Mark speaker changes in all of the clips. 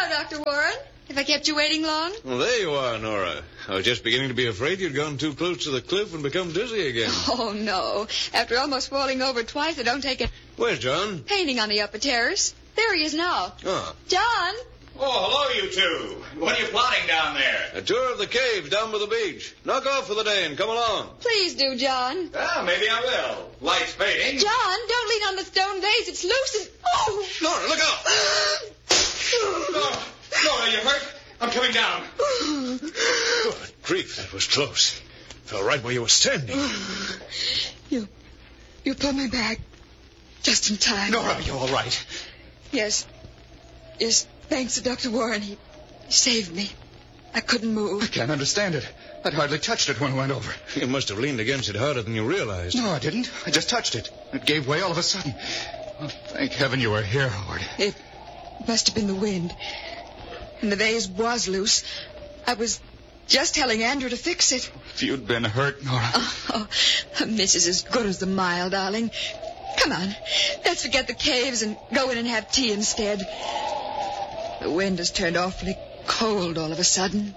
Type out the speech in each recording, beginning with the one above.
Speaker 1: Hello, Dr. Warren. Have I kept you waiting long?
Speaker 2: Well, there you are, Nora. I was just beginning to be afraid you'd gone too close to the cliff and become dizzy again.
Speaker 1: Oh, no. After almost falling over twice, I don't take a
Speaker 2: Where's John?
Speaker 1: painting on the upper terrace. There he is now.
Speaker 2: Oh.
Speaker 1: John?
Speaker 3: Oh, hello, you two. What are you plotting down there?
Speaker 2: A tour of the caves down by the beach. Knock off for the day and come along.
Speaker 1: Please do, John.
Speaker 3: Well, maybe I will. Light's fading.
Speaker 1: John, don't lean on the stone vase. It's loose and... Oh!
Speaker 2: Nora, look out!
Speaker 3: Nora, you hurt? I'm coming down.
Speaker 2: Good grief, that was close. Fell right where you were standing.
Speaker 1: You put me back just in time.
Speaker 3: Nora, are you all right?
Speaker 1: Yes. Yes, thanks to Dr. Warren. He saved me. I couldn't move.
Speaker 3: I can't understand it. I'd hardly touched it when I went over.
Speaker 2: You must have leaned against it harder than you realized.
Speaker 3: No, I didn't. I just touched it. It gave way all of a sudden. Oh, thank heaven you were here, Howard.
Speaker 1: It must have been the wind. And the vase was loose. I was just telling Andrew to fix it.
Speaker 3: If you'd been hurt, Nora.
Speaker 1: Oh, a miss is as good as the mile, darling. Come on. Let's forget the caves and go in and have tea instead. The wind has turned awfully cold all of a sudden.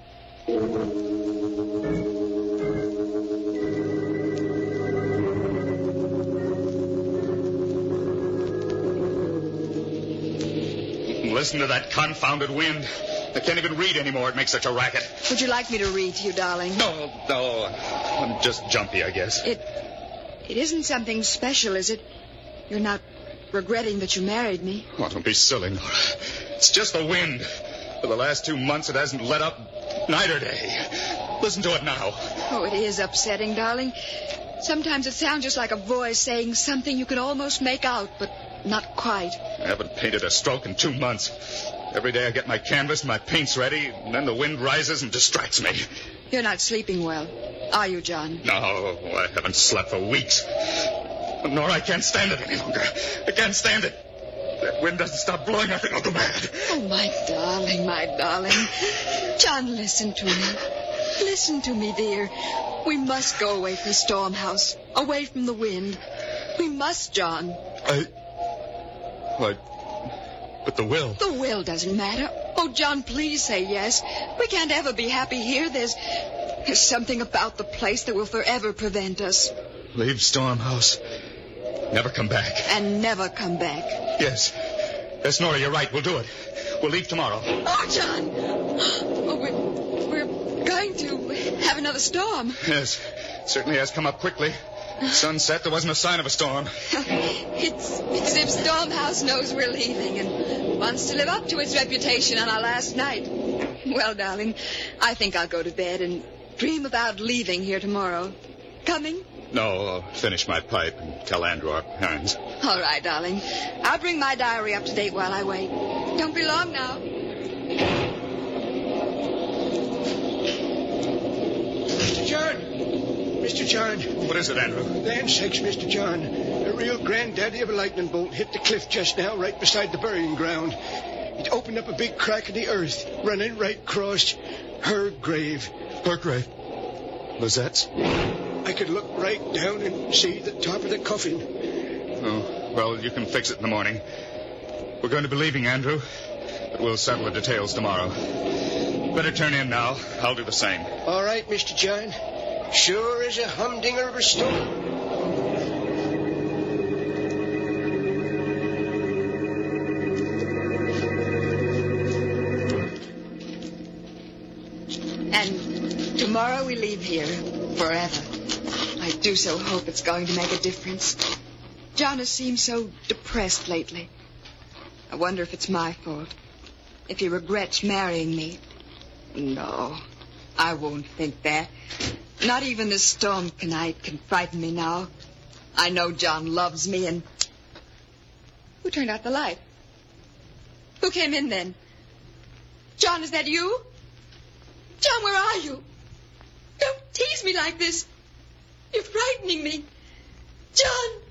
Speaker 3: Listen to that confounded wind. I can't even read anymore. It makes such a racket.
Speaker 1: Would you like me to read to you, darling?
Speaker 3: No. I'm just jumpy, I guess.
Speaker 1: It isn't something special, is it? You're not regretting that you married me?
Speaker 3: Oh, don't be silly, Nora. It's just the wind. For the last 2 months, it hasn't let up night or day. Listen to it now.
Speaker 1: Oh, it is upsetting, darling. Sometimes it sounds just like a voice saying something you can almost make out, but not quite.
Speaker 3: I haven't painted a stroke in 2 months. Every day I get my canvas and my paints ready, and then the wind rises and distracts me.
Speaker 1: You're not sleeping well, are you, John?
Speaker 3: No, I haven't slept for weeks. Nora, I can't stand it any longer. I can't stand it. That wind doesn't stop blowing, I think I'll go mad.
Speaker 1: Oh, my darling, my darling. John, listen to me. Listen to me, dear. We must go away from the storm house, away from the wind. We must, John.
Speaker 3: But the will.
Speaker 1: The will doesn't matter. Oh, John, please say yes. We can't ever be happy here. There's something about the place that will forever prevent us.
Speaker 3: Leave Stormhouse. Never come back.
Speaker 1: And never come back.
Speaker 3: Yes. Yes, Nora, you're right. We'll do it. We'll leave tomorrow.
Speaker 1: Oh, John! Oh, we're going to have another storm.
Speaker 3: Yes. It certainly has come up quickly. Sunset, there wasn't a sign of a storm.
Speaker 1: It's as if Stormhouse knows we're leaving and wants to live up to its reputation on our last night. Well, darling, I think I'll go to bed and dream about leaving here tomorrow. Coming?
Speaker 3: No, I'll finish my pipe and tell Andrew our plans.
Speaker 1: All right, darling. I'll bring my diary up to date while I wait. Don't be long now.
Speaker 4: Mr. John.
Speaker 3: What is it, Andrew?
Speaker 4: Land sakes, Mr. John. A real granddaddy of a lightning bolt hit the cliff just now, right beside the burying ground. It opened up a big crack in the earth, running right across her grave.
Speaker 3: Her grave? Lizette's?
Speaker 4: I could look right down and see the top of the coffin.
Speaker 3: Oh, well, you can fix it in the morning. We're going to be leaving, Andrew, but we'll settle the details tomorrow. Better turn in now. I'll do the same.
Speaker 4: All right, Mr. John. Sure is a humdinger of a storm.
Speaker 1: And tomorrow we leave here forever. I do so hope it's going to make a difference. John has seemed so depressed lately. I wonder if it's my fault. If he regrets marrying me. No, I won't think that. Not even this storm tonight can frighten me now. I know John loves me and... Who turned out the light? Who came in then? John, is that you? John, where are you? Don't tease me like this. You're frightening me. John!